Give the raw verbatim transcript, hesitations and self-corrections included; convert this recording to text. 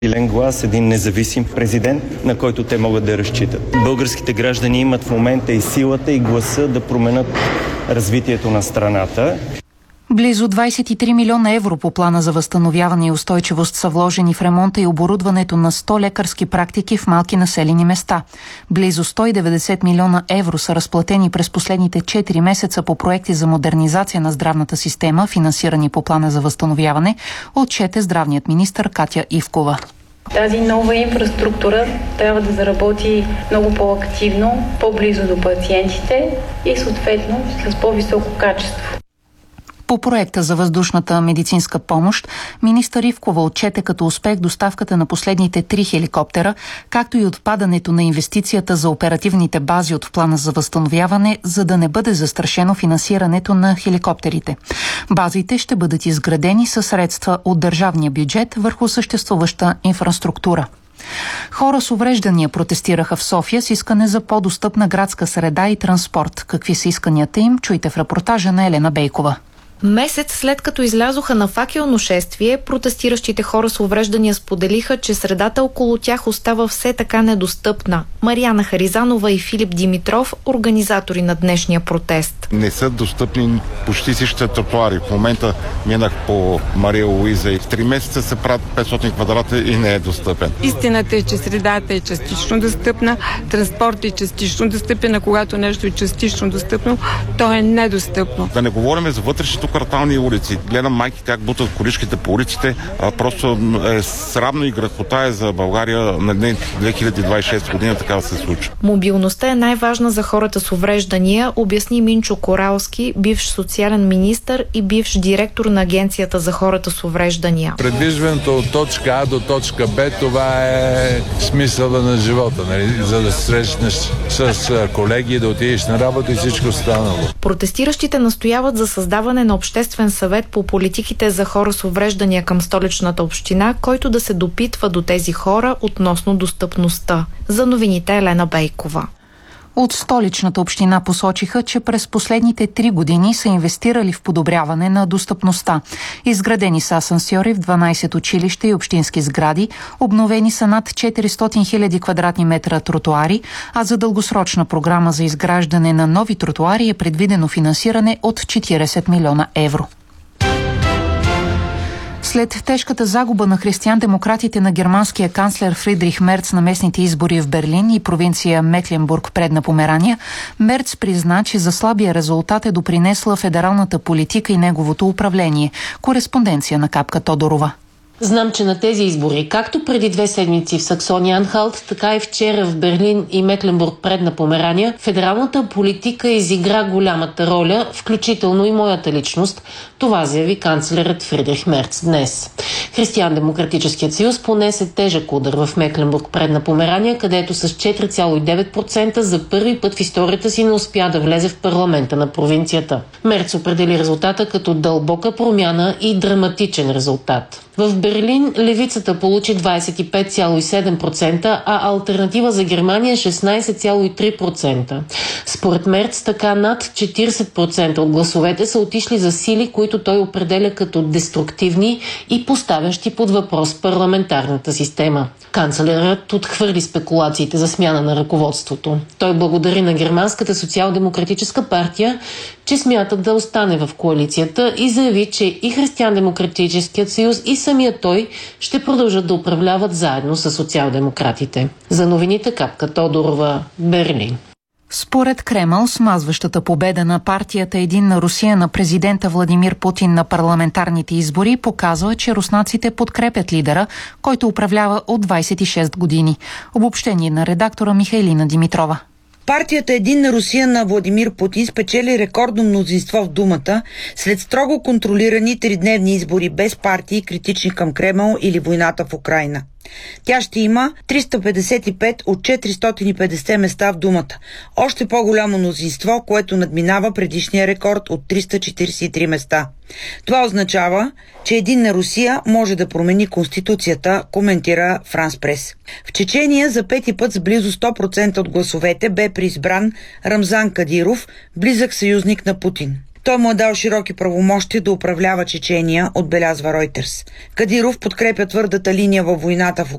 Силен глас, един независим президент, на който те могат да разчитат. Българските граждани имат в момента и силата, и гласа да променят развитието на страната. Близо двадесет и три милиона евро по плана за възстановяване и устойчивост са вложени в ремонта и оборудването на сто лекарски практики в малки населени места. Близо сто и деветдесет милиона евро са разплатени през последните четири месеца по проекти за модернизация на здравната система, финансирани по плана за възстановяване, отчете здравният министър Катя Ивкова. Тази нова инфраструктура трябва да заработи много по-активно, по-близо до пациентите и съответно с по-високо качество. По проекта за въздушната медицинска помощ, министър Ивкова отчете като успех доставката на последните три хеликоптера, както и отпадането на инвестицията за оперативните бази от плана за възстановяване, за да не бъде застрашено финансирането на хеликоптерите. Базите ще бъдат изградени със средства от държавния бюджет върху съществуваща инфраструктура. Хора с увреждания протестираха в София с искане за по-достъпна градска среда и транспорт. Какви са исканията им, чуйте в репортажа на Елена Бейкова. Месец след като излязоха на факелно шествие, протестиращите хора с увреждания споделиха, че средата около тях остава все така недостъпна. Мариана Харизанова и Филип Димитров, организатори на днешния протест. Не са достъпни почти всичките тротуари. В момента минах по Мария Луиза и в три месеца се правят петстотин квадрата и не е достъпен. Истината е, че средата е частично достъпна, транспортът е частично достъпен, а когато нещо е частично достъпно, то е недостъпно. Да не говорим за вътрешните квартални улици. Гледам майки как бутат количките по улиците. А, просто е срамно и грехота е за България на две хиляди двадесет и шеста година така да се случва. Мобилността е най-важна за хората с увреждания, обясни Минчо Коралски, бивш социален министър и бивш директор на Агенцията за хората с увреждания. Предвижването от точка А до точка Б, това е смисъла на живота, нали? За да се срещнеш с колеги, да отидеш на работа и всичко останало. Протестиращите настояват за създаване на обществен съвет по политиките за хора с увреждания към столичната община, който да се допитва до тези хора относно достъпността. За новините Елена Бейкова. От столичната община посочиха, че през последните три години са инвестирали в подобряване на достъпността. Изградени са асансьори в дванадесет училища и общински сгради, обновени са над четиристотин хиляди квадратни метра тротуари, а за дългосрочна програма за изграждане на нови тротуари е предвидено финансиране от четиридесет милиона евро. След тежката загуба на християн-демократите на германския канцлер Фридрих Мерц на местните избори в Берлин и провинция Мекленбург, Предна Померания, Мерц призна, че за слабия резултат е допринесла федералната политика и неговото управление. Кореспонденция на Капка Тодорова. Знам, че на тези избори, както преди две седмици в Саксония-Анхалт, така и вчера в Берлин и Мекленбург, Предна Померания, федералната политика изигра голямата роля, включително и моята личност. Това заяви канцлерът Фридрих Мерц днес. Християн-демократическият съюз понесе тежък удар в Мекленбург, Предна Померания, където с четири цяло и девет процента за първи път в историята си не успя да влезе в парламента на провинцията. Мерц определи резултата като дълбока промяна и драматичен резултат. В Берлин левицата получи двадесет и пет цяло и седем процента, а Алтернатива за Германия шестнадесет цяло и три процента. Според Мерц, така над четиридесет процента от гласовете са отишли за сили, които той определя като деструктивни и поставящи под въпрос парламентарната система. Канцлерът отхвърли спекулациите за смяна на ръководството. Той благодари на Германската социал-демократическа партия, че смятат да остане в коалицията и заяви, че и Християн-демократическият съюз и самия той ще продължат да управляват заедно с социал-демократите. За новините Капка Тодорова, Берлин. Според Кремъл, смазващата победа на партията Единна Русия на президента Владимир Путин на парламентарните избори показва, че руснаците подкрепят лидера, който управлява от двадесет и шест години. Обобщение на редактора Михайлина Димитрова. Партията Единна Русия на Владимир Путин спечели рекордно мнозинство в Думата след строго контролирани тридневни избори без партии, критични към Кремъл или войната в Украйна. Тя ще има триста петдесет и пет от четиристотин и петдесет места в Думата. Още по-голямо мнозинство, което надминава предишния рекорд от триста четиридесет и три места. Това означава, че Единна Русия може да промени Конституцията, коментира Франс Прес. В Чечения за пети път с близо сто процента от гласовете бе преизбран Рамзан Кадиров, близък съюзник на Путин. Той му е дал широки правомощия да управлява Чечения, отбелязва Ройтерс. Кадиров подкрепя твърдата линия във войната в